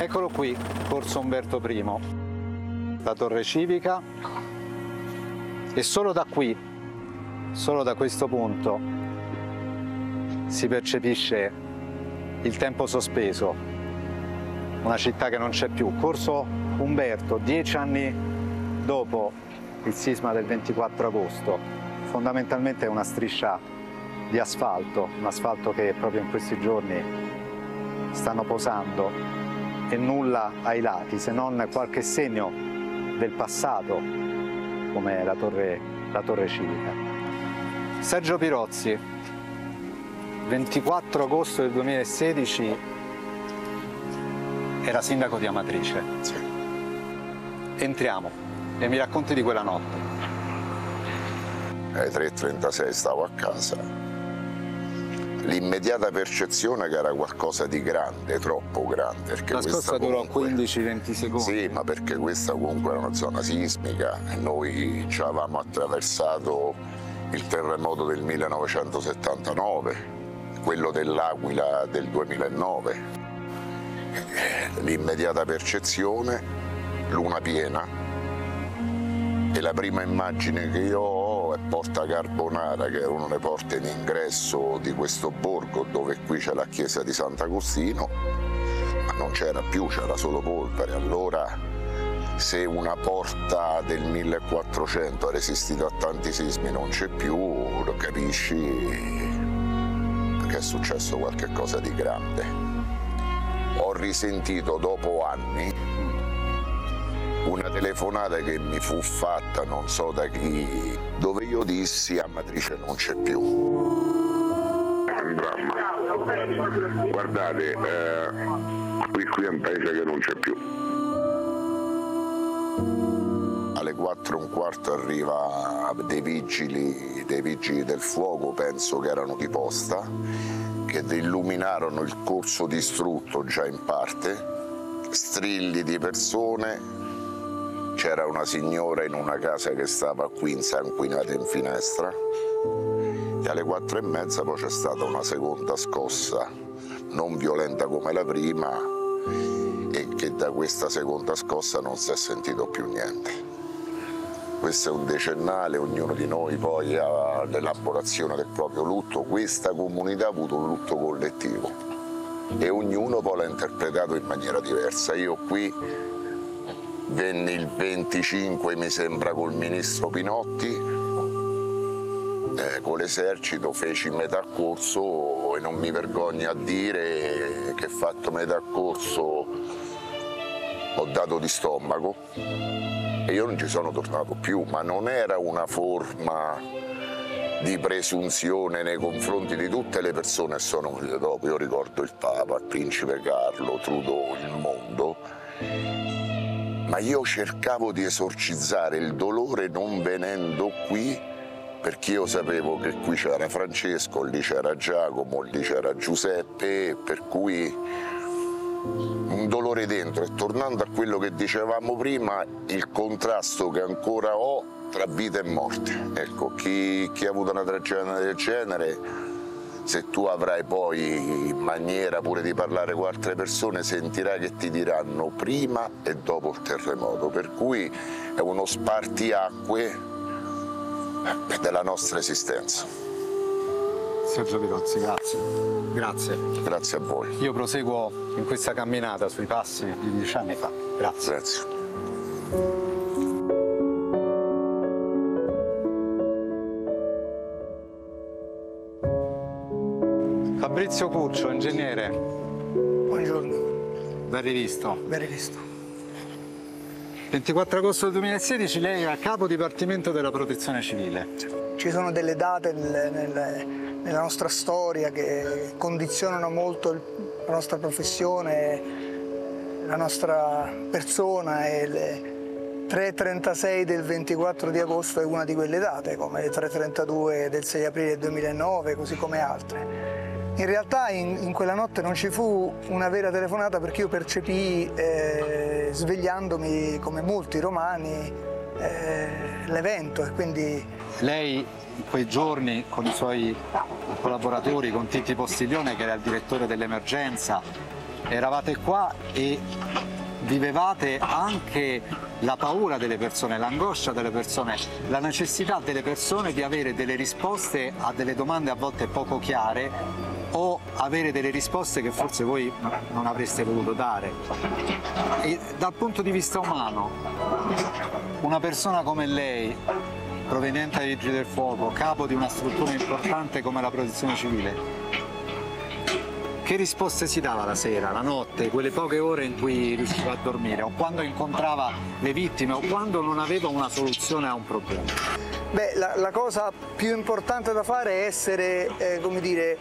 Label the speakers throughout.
Speaker 1: Eccolo qui, Corso Umberto I, la torre civica, e solo da qui, solo da questo punto, si percepisce il tempo sospeso, una città che non c'è più. Corso Umberto, 10 anni dopo il sisma del 24 agosto, fondamentalmente è una striscia di asfalto, un asfalto che proprio in questi giorni stanno posando, e nulla ai lati, se non qualche segno del passato, come la torre civica. Sergio Pirozzi, 24 agosto del 2016, era sindaco di Amatrice.
Speaker 2: Sì.
Speaker 1: Entriamo e mi racconti di quella notte.
Speaker 2: Alle 3:36 stavo a casa. L'immediata percezione che era qualcosa di grande, troppo grande. Perché
Speaker 1: La scossa durò
Speaker 2: comunque...
Speaker 1: 15-20 secondi.
Speaker 2: Sì, ma perché questa comunque era una zona sismica e noi ci avevamo attraversato il terremoto del 1979, quello dell'Aquila del 2009. L'immediata percezione, luna piena, e la prima immagine che io ho è Porta Carbonara, che era una delle porte in ingresso di questo borgo, dove qui c'è la chiesa di Sant'Agostino, ma non c'era più, c'era solo polvere. Allora, se una porta del 1400 ha resistito a tanti sismi non c'è più, lo capisci che è successo qualcosa di grande. Ho risentito dopo anni una telefonata che mi fu fatta, non so da chi, dove io dissi Amatrice non c'è più.
Speaker 3: È un dramma. Guardate, qui è un paese che non c'è più.
Speaker 2: Alle 4:15 arriva dei vigili del fuoco, penso che erano di posta, che illuminarono il corso distrutto già in parte, strilli di persone. C'era una signora in una casa che stava qui insanguinata in finestra, e alle 4:30 poi c'è stata una seconda scossa, non violenta come la prima, e che da questa seconda scossa non si è sentito più niente. Questo è un decennale, ognuno di noi poi ha l'elaborazione del proprio lutto. Questa comunità ha avuto un lutto collettivo e ognuno poi l'ha interpretato in maniera diversa. Io qui venni il 25, mi sembra, col ministro Pinotti, con l'esercito, feci metà corso e non mi vergogno a dire che fatto metà corso ho dato di stomaco e io non ci sono tornato più, ma non era una forma di presunzione nei confronti di tutte le persone che sono venute dopo. Io ricordo il Papa, il Principe Carlo, Trudeau, il mondo, ma io cercavo di esorcizzare il dolore non venendo qui, perché io sapevo che qui c'era Francesco, lì c'era Giacomo, lì c'era Giuseppe, per cui un dolore dentro. E tornando a quello che dicevamo prima, il contrasto che ancora ho tra vita e morte. Ecco, chi ha avuto una tragedia del genere, se tu avrai poi maniera pure di parlare con altre persone, sentirai che ti diranno prima e dopo il terremoto, per cui è uno spartiacque della nostra esistenza.
Speaker 1: Sergio Pirozzi, grazie. Grazie.
Speaker 2: Grazie a voi.
Speaker 1: Io proseguo in questa camminata sui passi di 10 anni fa. Grazie.
Speaker 2: Grazie.
Speaker 1: Fabrizio Curcio, ingegnere.
Speaker 4: Buongiorno.
Speaker 1: Ben rivisto.
Speaker 4: Ben rivisto.
Speaker 1: 24 agosto del 2016 lei è a capo dipartimento della protezione civile.
Speaker 4: Ci sono delle date nella nostra storia che condizionano molto la nostra professione, la nostra persona, e le 3:36 del 24 di agosto è una di quelle date, come le 3:32 del 6 aprile del 2009, così come altre. In realtà in quella notte non ci fu una vera telefonata, perché io percepii, svegliandomi come molti romani, l'evento, e quindi...
Speaker 1: Lei in quei giorni con i suoi collaboratori, con Titti Postiglione che era il direttore dell'emergenza, eravate qua e vivevate anche la paura delle persone, l'angoscia delle persone, la necessità delle persone di avere delle risposte a delle domande a volte poco chiare o avere delle risposte che forse voi non avreste voluto dare. E dal punto di vista umano, una persona come lei, proveniente dai Vigili del Fuoco, capo di una struttura importante come la Protezione Civile, che risposte si dava la sera, la notte, quelle poche ore in cui riusciva a dormire, o quando incontrava le vittime, o quando non aveva una soluzione a un problema?
Speaker 4: Beh, la cosa più importante da fare è essere, come dire,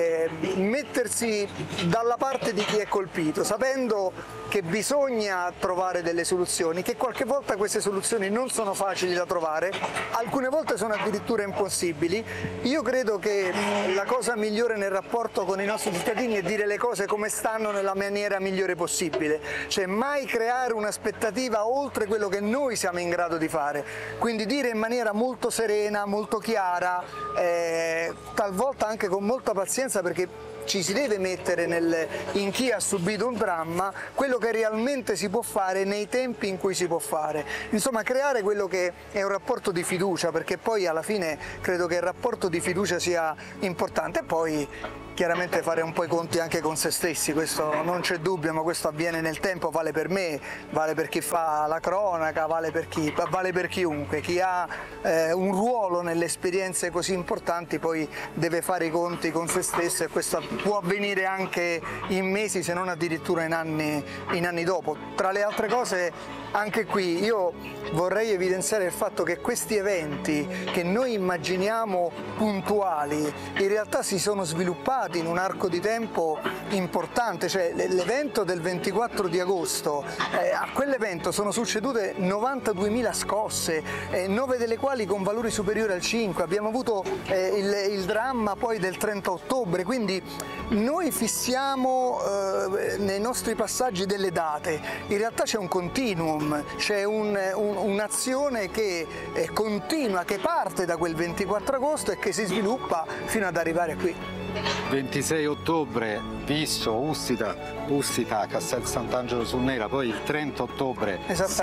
Speaker 4: mettersi dalla parte di chi è colpito, sapendo che bisogna trovare delle soluzioni, che qualche volta queste soluzioni non sono facili da trovare, alcune volte sono addirittura impossibili. Io credo che la cosa migliore nel rapporto con i nostri cittadini è dire le cose come stanno nella maniera migliore possibile, cioè mai creare un'aspettativa oltre quello che noi siamo in grado di fare, quindi dire in maniera molto serena, molto chiara, talvolta anche con molta pazienza, perché ci si deve mettere in chi ha subito un dramma quello che realmente si può fare nei tempi in cui si può fare. Insomma, creare quello che è un rapporto di fiducia, perché poi alla fine credo che il rapporto di fiducia sia importante, e poi chiaramente fare un po' i conti anche con se stessi, questo non c'è dubbio, ma questo avviene nel tempo, vale per me, vale per chi fa la cronaca, vale per chiunque. Chi ha un ruolo nelle esperienze così importanti poi deve fare i conti con se stesso, e questo può avvenire anche in mesi, se non addirittura in anni dopo. Tra le altre cose, anche qui io vorrei evidenziare il fatto che questi eventi che noi immaginiamo puntuali in realtà si sono sviluppati in un arco di tempo importante, cioè l'evento del 24 di agosto, a quell'evento sono succedute 92.000 scosse, 9 delle quali con valori superiori al 5, abbiamo avuto il dramma poi del 30 ottobre, quindi noi fissiamo nei nostri passaggi delle date, in realtà c'è un continuum, c'è un'azione che continua, che parte da quel 24 agosto e che si sviluppa fino ad arrivare qui.
Speaker 1: 26 ottobre Visso, Ustita, Castel Sant'Angelo sul Nera, poi il 30 ottobre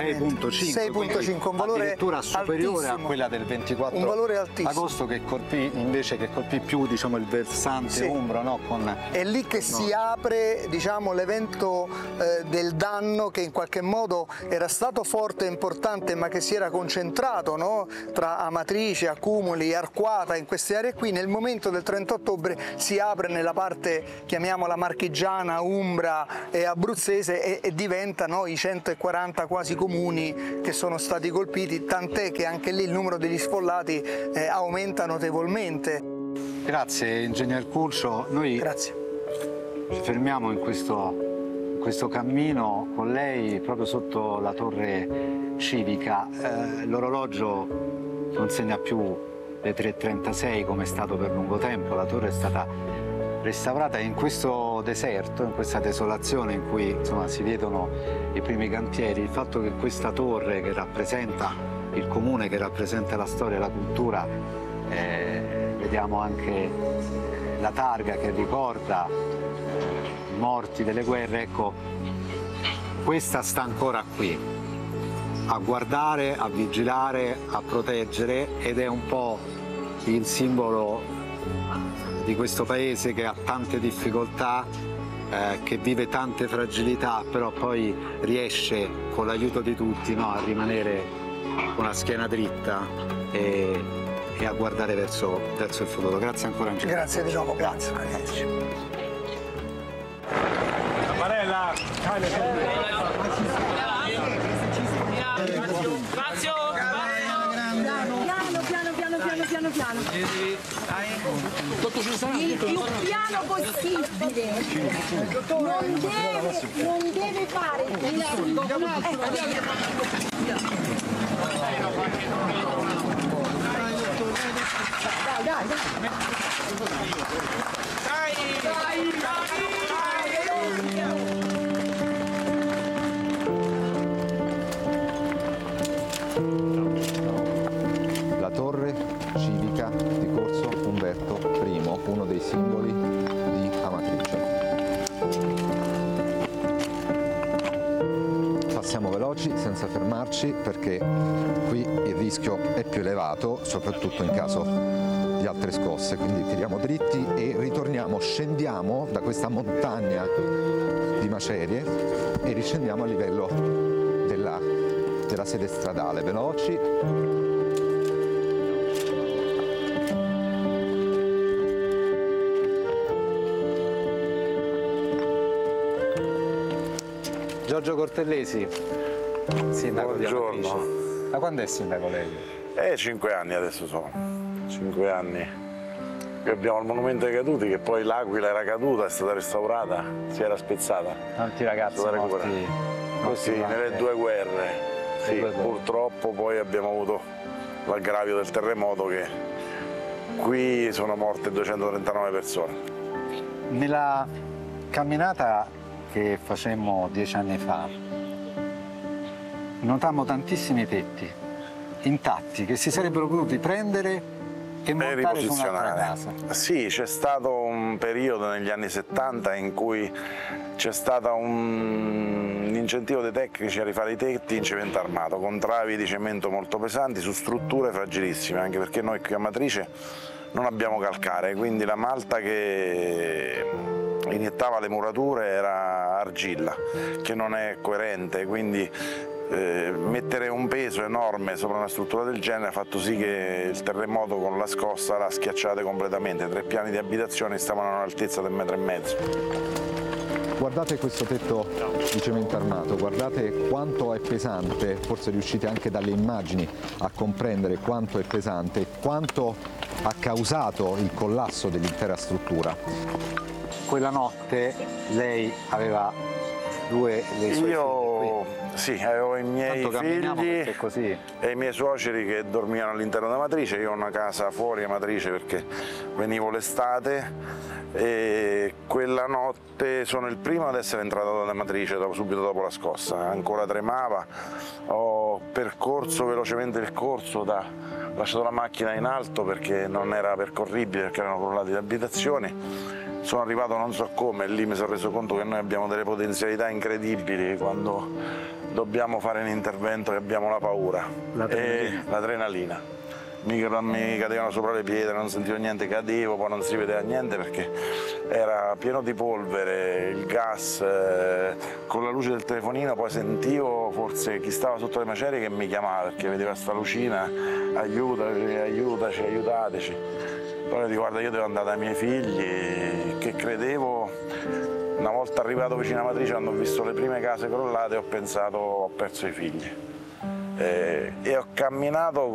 Speaker 1: 6.5,
Speaker 4: un valore
Speaker 1: addirittura superiore
Speaker 4: altissimo,
Speaker 1: a quella del 24
Speaker 4: un valore altissimo.
Speaker 1: agosto, che colpì più, diciamo, il versante umbro, no?
Speaker 4: È lì che si apre, diciamo, l'evento del danno, che in qualche modo era stato forte e importante, ma che si era concentrato, no? Tra Amatrice, Accumuli, Arquata, in queste aree qui. Nel momento del 30 ottobre si apre nella parte, chiamiamola marchigiana, umbra e abruzzese, e diventano i 140 quasi comuni che sono stati colpiti, tant'è che anche lì il numero degli sfollati aumenta notevolmente.
Speaker 1: Grazie ingegner Curcio, noi
Speaker 4: Grazie.
Speaker 1: ci fermiamo in questo cammino con lei proprio sotto la torre civica. L'orologio non segna più le 3.36 come è stato per lungo tempo, la torre è stata restaurata in questo deserto, in questa desolazione in cui, insomma, si vedono i primi cantieri. Il fatto che questa torre, che rappresenta il comune, che rappresenta la storia e la cultura, vediamo anche la targa che ricorda i morti delle guerre, ecco, questa sta ancora qui, a guardare, a vigilare, a proteggere, ed è un po' il simbolo di questo paese che ha tante difficoltà, che vive tante fragilità, però poi riesce con l'aiuto di tutti, no, a rimanere con la schiena dritta e a guardare verso il futuro. Grazie ancora Angelo.
Speaker 4: Grazie di nuovo, grazie.
Speaker 5: Piano. Il più piano possibile. Non deve fare
Speaker 6: La torre civica di Corso Umberto I, uno dei simboli di Amatrice. Siamo veloci senza fermarci perché qui il rischio è più elevato, soprattutto in caso di altre scosse, quindi tiriamo dritti e ritorniamo, scendiamo da questa montagna di macerie e riscendiamo a livello della sede stradale. Veloci.
Speaker 1: Giorgio Cortellesi, sindaco di
Speaker 7: Buongiorno.
Speaker 1: Amatrice. Da quando è sindaco lei?
Speaker 7: 5 anni adesso sono, 5 anni. Qui abbiamo il monumento ai caduti, che poi l'Aquila era caduta, è stata restaurata, si era spezzata.
Speaker 1: Tanti ragazzi morti
Speaker 7: Così, nelle due guerre. Sì, purtroppo poi abbiamo avuto l'aggravio del terremoto che qui sono morte 239 persone.
Speaker 1: Nella camminata che facemmo 10 anni fa, notammo tantissimi tetti intatti che si sarebbero potuti prendere e montare su un'altra casa.
Speaker 7: Sì, c'è stato un periodo negli anni 70 in cui c'è stato un incentivo dei tecnici a rifare i tetti in cemento armato, con travi di cemento molto pesanti su strutture fragilissime, anche perché noi qui a Amatrice non abbiamo calcare, quindi la malta che iniettava le murature era argilla, che non è coerente, quindi mettere un peso enorme sopra una struttura del genere ha fatto sì che il terremoto con la scossa l'ha schiacciate completamente. 3 piani di abitazione stavano a un'altezza del 1,5 metri.
Speaker 6: Guardate questo tetto di cemento armato, guardate quanto è pesante, forse riuscite anche dalle immagini a comprendere quanto è pesante e quanto ha causato il collasso dell'intera struttura.
Speaker 1: Quella notte lei aveva due dei suoi figli qui.
Speaker 7: Sì, avevo i miei figli
Speaker 1: così.
Speaker 7: e i miei suoceri che dormivano all'interno della Amatrice. Io ho una casa fuori Amatrice perché venivo l'estate e quella notte sono il primo ad essere entrato da Amatrice subito dopo la scossa. Ancora tremava, ho percorso velocemente il corso, ho lasciato la macchina in alto perché non era percorribile, perché erano crollate le abitazioni. Sono arrivato non so come e lì mi sono reso conto che noi abbiamo delle potenzialità incredibili quando dobbiamo fare un intervento e abbiamo la paura. L'adrenalina. Mi cadevano sopra le pietre, non sentivo niente, cadevo, poi non si vedeva niente perché era pieno di polvere, il gas, con la luce del telefonino poi sentivo forse chi stava sotto le macerie che mi chiamava perché vedeva sta lucina, aiutaci, aiutaci, aiutateci. Poi dico guarda io devo andare dai miei figli che credevo, una volta arrivato vicino a Amatrice quando ho visto le prime case crollate ho pensato ho perso i figli e ho camminato